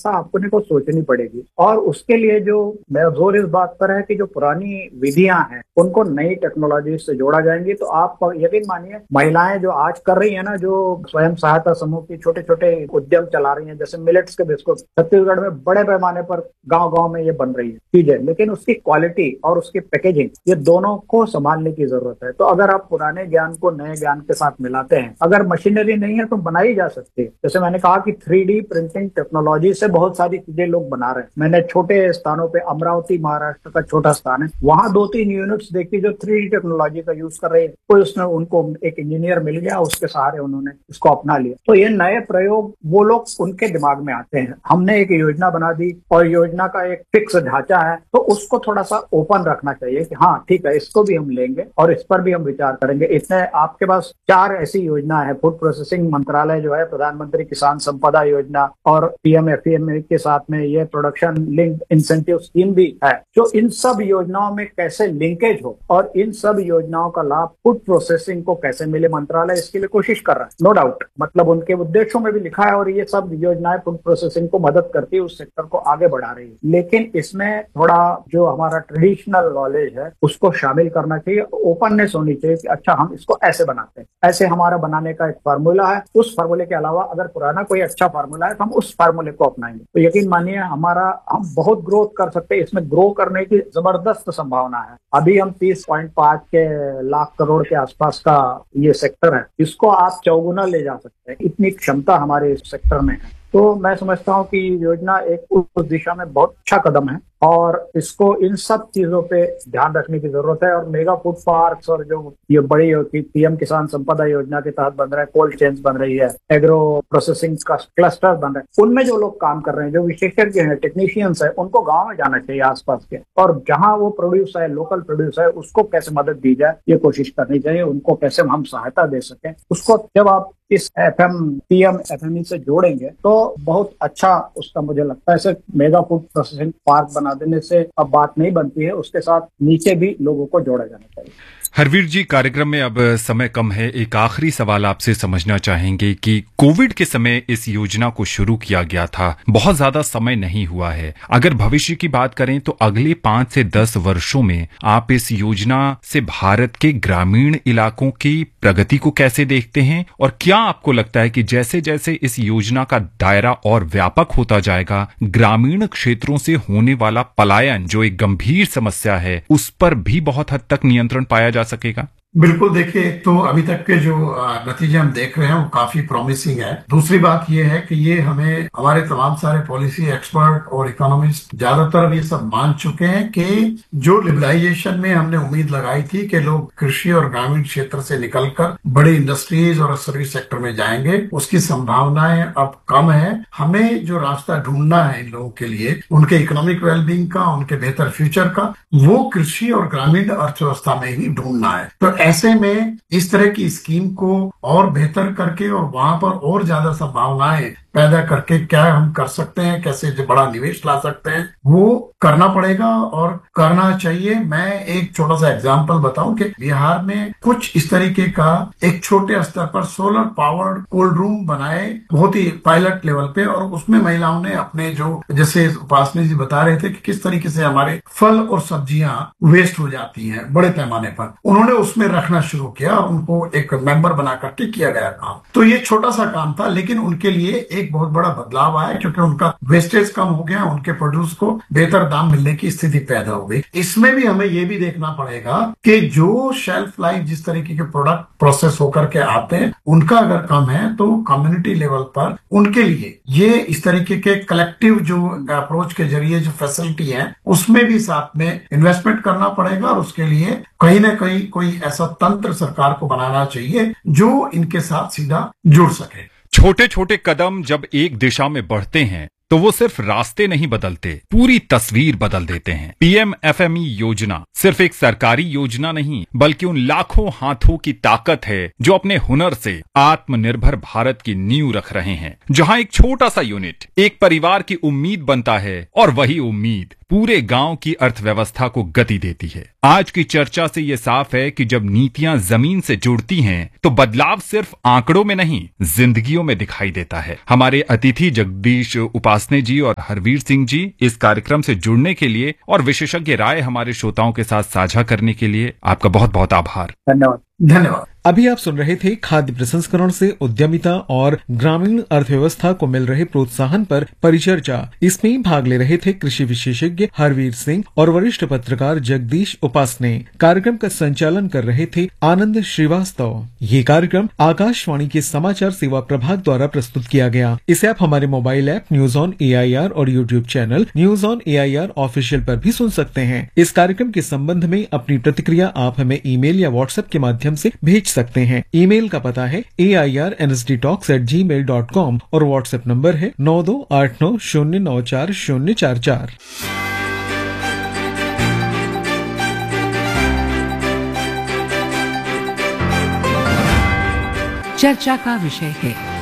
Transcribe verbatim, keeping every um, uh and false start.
व्यवस्था अपने को सोचनी पड़ेगी। और उसके लिए जो मेरा जोर इस बात पर है कि जो पुरानी विधियां हैं उनको नई टेक्नोलॉजी से जोड़ा जाएंगी। तो आप यकीन मानिए, महिलाएं जो आज कर रही है ना, जो स्वयं सहायता समूह की छोटे छोटे उद्यम चला रही हैं, जैसे मिलेट्स के बिस्कुट छत्तीसगढ़ में बड़े पैमाने पर गांव गांव में ये बन रही है चीजें, लेकिन उसकी क्वालिटी और उसकी पैकेजिंग ये दोनों को संभालने की जरूरत है। तो अगर आप पुराने ज्ञान को नए ज्ञान के साथ मिलाते हैं, अगर मशीनरी नहीं है तो बनाई जा सकती है। जैसे मैंने कहा कि थ्री डी प्रिंटिंग टेक्नोलॉजी से बहुत सारी चीजें लोग बना रहे हैं। मैंने छोटे स्थानों पे, अमरावती महाराष्ट्र का छोटा स्थान है, वहां दो तीन यूनिट्स देखी जो थ्री डी टेक्नोलॉजी का यूज कर रहे हैं। कोई उसमें उनको एक इंजीनियर मिल गया, उसके सहारे उन्होंने इसको अपना लिया। तो ये नए प्रयोग वो लोग उनके दिमाग में आते हैं। हमने एक योजना बना दी और योजना का एक फिक्स ढांचा है, तो उसको थोड़ा सा ओपन रखना चाहिए कि हाँ ठीक है, इसको भी हम लेंगे और इस पर भी हम विचार करेंगे। इतने आपके पास चार ऐसी योजना है, फूड प्रोसेसिंग मंत्रालय जो है, प्रधानमंत्री किसान संपदा योजना और पीएम एफएमई के साथ में ये प्रोडक्शन लिंक्ड इंसेंटिव स्कीम भी है। जो इन सब योजनाओं में कैसे लिंकेज हो और इन सब योजनाओं का लाभ फूड प्रोसेसिंग को कैसे मिले, मंत्रालय इसके लिए कोशिश कर रहा है, नो डाउट। मतलब उनके उद्देश्यों में भी लिखा है और ये सब योजनाएं फूड प्रोसेसिंग को मदद करती है, उस सेक्टर को आगे बढ़ा रही है। लेकिन इसमें थोड़ा जो हमारा ट्रेडिशनल नॉलेज है उसको शामिल करना चाहिए, ओपननेस होनी चाहिए कि अच्छा हम इसको ऐसे बनाते हैं, ऐसे हमारा बनाने का एक फार्मूला है। उस फार्मूले के अलावा अगर पुराना कोई अच्छा फार्मूला है तो हम उस फार्मूले को अपनाएंगे। तो यकीन मानिए हमारा हम बहुत ग्रोथ कर सकते हैं, इसमें ग्रो करने की जबरदस्त संभावना है। अभी हम तीस पॉइंट पांच के लाख करोड़ के आसपास का ये सेक्टर है, इसको आप चौगुना ले जा सकते हैं, इतनी क्षमता हमारे इस सेक्टर में है। तो मैं समझता हूँ कि योजना एक उस दिशा में बहुत अच्छा कदम है और इसको इन सब चीजों पे ध्यान रखने की जरूरत है। और मेगा फूड पार्क्स और जो ये बड़ी पीएम किसान संपदा योजना के तहत बन रहे हैं, कोल्ड चेन्स बन रही है, एग्रो प्रोसेसिंग का क्लस्टर बन रहे हैं, उनमें जो लोग काम कर रहे हैं, जो विशेषज्ञ हैं, टेक्नीशियंस है, उनको गाँव में जाना चाहिए आसपास के, और जहाँ वो प्रोड्यूस है, लोकल प्रोड्यूस है, उसको कैसे मदद दी जाए ये कोशिश करनी चाहिए। उनको कैसे हम सहायता दे सकें, उसको जब आप इस एफएम पीएम एफएमई से जोड़ेंगे तो बहुत अच्छा उसका मुझे लगता है। सिर्फ मेगा फूड प्रोसेसिंग पार्क बना देने से अब बात नहीं बनती है, उसके साथ नीचे भी लोगों को जोड़ा जाना चाहिए। हरवीर जी, कार्यक्रम में अब समय कम है, एक आखिरी सवाल आपसे समझना चाहेंगे कि कोविड के समय इस योजना को शुरू किया गया था, बहुत ज्यादा समय नहीं हुआ है। अगर भविष्य की बात करें तो अगले पांच से दस वर्षों में आप इस योजना से भारत के ग्रामीण इलाकों की प्रगति को कैसे देखते हैं, और क्या आपको लगता है कि जैसे जैसे इस योजना का दायरा और व्यापक होता जाएगा, ग्रामीण क्षेत्रों से होने वाला पलायन जो एक गंभीर समस्या है, उस पर भी बहुत हद तक नियंत्रण पाया जा सकेगा? बिल्कुल, देखिए, तो अभी तक के जो नतीजे हम देख रहे हैं वो काफी प्रॉमिसिंग है। दूसरी बात ये है कि ये हमें हमारे तमाम सारे पॉलिसी एक्सपर्ट और इकोनॉमिस्ट ज्यादातर ये सब मान चुके हैं कि जो लिबरलाइजेशन में हमने उम्मीद लगाई थी कि लोग कृषि और ग्रामीण क्षेत्र से निकलकर बड़ी इंडस्ट्रीज और सर्विस सेक्टर में जाएंगे, उसकी संभावनाएं अब कम है। हमें जो रास्ता ढूंढना है इन लोगों के लिए, उनके इकोनॉमिक वेलबींग का, उनके बेहतर फ्यूचर का, वो कृषि और ग्रामीण अर्थव्यवस्था में ही ढूंढना है। तो ऐसे में इस तरह की स्कीम को और बेहतर करके और वहां पर और ज्यादा संभावनाएं पैदा करके क्या हम कर सकते हैं, कैसे जो बड़ा निवेश ला सकते हैं, वो करना पड़ेगा और करना चाहिए। मैं एक छोटा सा एग्जांपल बताऊं कि बिहार में कुछ इस तरीके का एक छोटे स्तर पर सोलर पावर्ड कोल्ड रूम बनाए, बहुत ही पायलट लेवल पे, और उसमें महिलाओं ने अपने जो, जैसे उपासनी जी बता रहे थे कि किस तरीके से हमारे फल और सब्जियां वेस्ट हो जाती हैं बड़े पैमाने पर, उन्होंने उसमें रखना शुरू किया, उनको एक मेंबर बना करके किया गया काम। तो ये छोटा सा काम था, लेकिन उनके लिए एक बहुत बड़ा बदलाव आया क्योंकि उनका वेस्टेज कम हो गया, उनके प्रोड्यूस को बेहतर दाम मिलने की स्थिति पैदा हो गई। इसमें भी हमें ये भी देखना पड़ेगा कि जो शेल्फ लाइफ जिस तरीके के प्रोडक्ट प्रोसेस होकर के आते हैं उनका अगर कम है तो कम्युनिटी लेवल पर उनके लिए ये इस तरीके के कलेक्टिव जो अप्रोच के जरिए जो फैसिलिटी है उसमें भी साथ में इन्वेस्टमेंट करना पड़ेगा, और उसके लिए कहीं ना कहीं कोई ऐसा तंत्र सरकार को बनाना चाहिए जो इनके साथ सीधा जुड़ सके। छोटे छोटे कदम जब एक दिशा में बढ़ते हैं तो वो सिर्फ रास्ते नहीं बदलते, पूरी तस्वीर बदल देते हैं। पीएम एफएमई योजना सिर्फ एक सरकारी योजना नहीं, बल्कि उन लाखों हाथों की ताकत है जो अपने हुनर से आत्मनिर्भर भारत की नींव रख रहे हैं। जहां एक छोटा सा यूनिट एक परिवार की उम्मीद बनता है और वही उम्मीद पूरे गांव की अर्थव्यवस्था को गति देती है। आज की चर्चा से ये साफ है कि जब नीतियां जमीन से जुड़ती हैं तो बदलाव सिर्फ आंकड़ों में नहीं, जिंदगियों में दिखाई देता है। हमारे अतिथि जगदीश उपासने जी और हरवीर सिंह जी, इस कार्यक्रम से जुड़ने के लिए और विशेषज्ञ राय हमारे श्रोताओं के साथ साझा करने के लिए आपका बहुत बहुत आभार। धन्यवाद। धन्यवाद। अभी आप सुन रहे थे खाद्य प्रसंस्करण से उद्यमिता और ग्रामीण अर्थव्यवस्था को मिल रहे प्रोत्साहन पर परिचर्चा। इसमें भाग ले रहे थे कृषि विशेषज्ञ हरवीर सिंह और वरिष्ठ पत्रकार जगदीश उपासने। कार्यक्रम का संचालन कर रहे थे आनंद श्रीवास्तव। ये कार्यक्रम आकाशवाणी के समाचार सेवा प्रभाग द्वारा प्रस्तुत किया गया। इसे आप हमारे mobile app news on A I R और YouTube channel news on A I R official पर भी सुन सकते हैं। इस कार्यक्रम के संबंध में अपनी प्रतिक्रिया आप हमें ईमेल या व्हाट्सएप के माध्यम से भेज सकते हैं। ईमेल का पता है ए I R N S D talks eight ji mail dot com और व्हाट्सएप नंबर है नौ दो आठ नौ शून्य नौ चार शून्य चार चार। चर्चा का विषय है